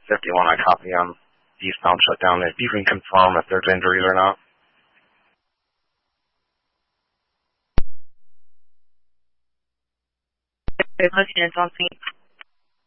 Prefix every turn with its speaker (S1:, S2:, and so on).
S1: 51, I copy on eastbound shutdown. If you can confirm if there's injuries or not.
S2: President on scene.